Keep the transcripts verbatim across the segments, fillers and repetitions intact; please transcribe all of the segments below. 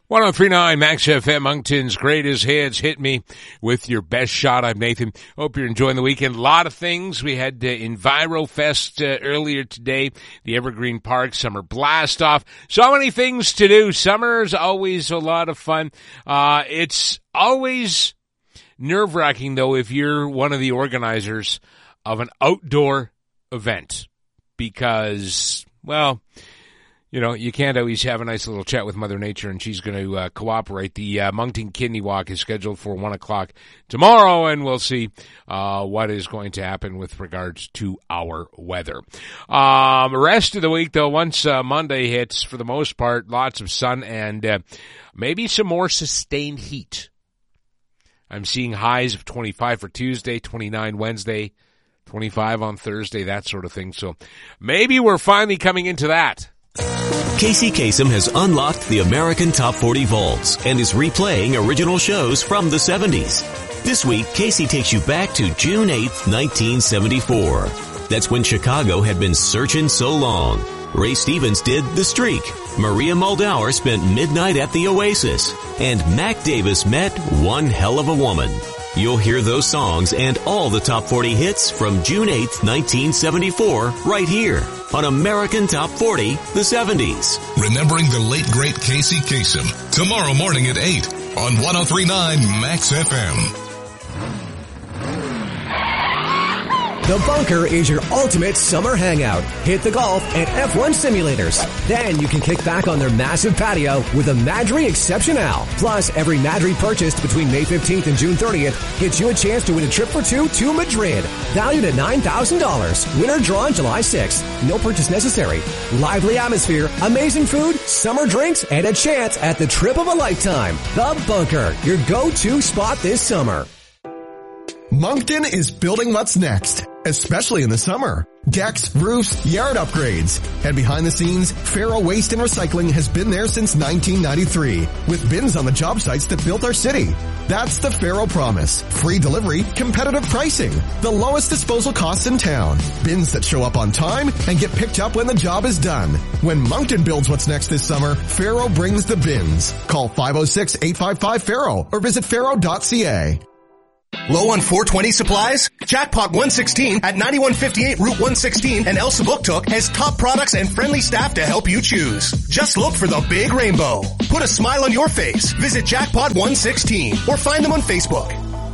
one oh three point nine Max F M, Moncton's greatest hits. Hit me with your best shot. I'm Nathan. Hope you're enjoying the weekend. A lot of things. We had uh, EnviroFest uh, earlier today, the Evergreen Park Summer Blast Off. So many things to do. Summer's always a lot of fun. Uh, it's always nerve-wracking, though, if you're one of the organizers of an outdoor event because, well, you know, you can't always have a nice little chat with Mother Nature, and she's going to uh, cooperate. The uh, Moncton Kidney Walk is scheduled for one o'clock tomorrow, and we'll see uh, what is going to happen with regards to our weather. Um, rest of the week, though, once uh, Monday hits, for the most part, lots of sun and uh, maybe some more sustained heat. I'm seeing highs of twenty-five for Tuesday, twenty-nine Wednesday, twenty-five on Thursday, that sort of thing. So maybe we're finally coming into that. Casey Kasem has unlocked the American Top forty vaults and is replaying original shows from the seventies. This week, Casey takes you back to June eighth, nineteen seventy-four. That's when Chicago had been searching so long. Ray Stevens did The Streak. Maria Muldaur spent midnight at the Oasis. And Mac Davis met One Hell of a Woman. You'll hear those songs and all the top forty hits from June eighth, nineteen seventy-four right here on American Top forty, the seventies. Remembering the late, great Casey Kasem. Tomorrow morning at eight on one oh three point nine Max F M. The Bunker is your ultimate summer hangout. Hit the golf and F one simulators. Then you can kick back on their massive patio with a Madry Exceptional. Plus, every Madry purchased between May fifteenth and June thirtieth gets you a chance to win a trip for two to Madrid. Valued at nine thousand dollars. Winner drawn July sixth. No purchase necessary. Lively atmosphere, amazing food, summer drinks, and a chance at the trip of a lifetime. The Bunker, your go-to spot this summer. Moncton is building what's next, especially in the summer. Decks, roofs, yard upgrades. And behind the scenes, Faro Waste and Recycling has been there since nineteen ninety-three, with bins on the job sites that built our city. That's the Faro promise. Free delivery, competitive pricing, the lowest disposal costs in town. Bins that show up on time and get picked up when the job is done. When Moncton builds what's next this summer, Faro brings the bins. Call five oh six, eight five five, Faro or visit faro dot c a. Low on four twenty supplies? Jackpot one sixteen at ninety-one fifty-eight Route one sixteen and Elsa Booktook has top products and friendly staff to help you choose. Just look for the big rainbow. Put a smile on your face. Visit Jackpot one sixteen or find them on Facebook.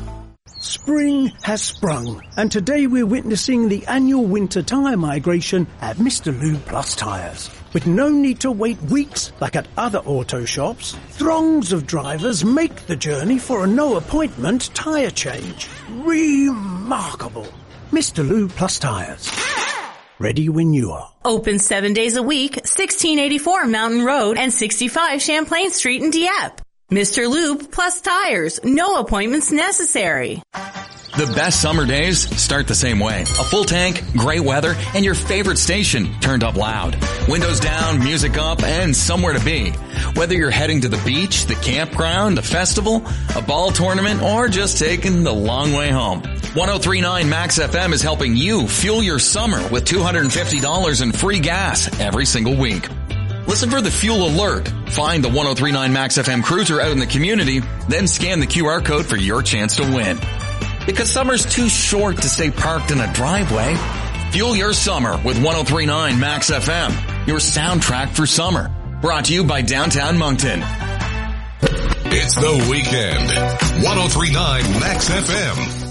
Spring has sprung, and today we're witnessing the annual winter tyre migration at Mister Lube Plus Tyres. With no need to wait weeks like at other auto shops, throngs of drivers make the journey for a no-appointment tyre change. Remarkable. Mister Lube Plus Tyres. Ready when you are. Open seven days a week, sixteen eighty-four Mountain Road and sixty-five Champlain Street in Dieppe. Mister Lube Plus Tires. No appointments necessary. The best summer days start the same way. A full tank, great weather, and your favorite station turned up loud. Windows down, music up, and somewhere to be. Whether you're heading to the beach, the campground, a festival, a ball tournament, or just taking the long way home. one oh three point nine Max F M is helping you fuel your summer with two hundred fifty dollars in free gas every single week. Listen for the fuel alert. Find the one oh three point nine Max F M cruiser out in the community, then scan the Q R code for your chance to win. Because summer's too short to stay parked in a driveway. Fuel your summer with one oh three point nine Max F M, your soundtrack for summer. Brought to you by Downtown Moncton. It's the weekend. one oh three point nine Max F M.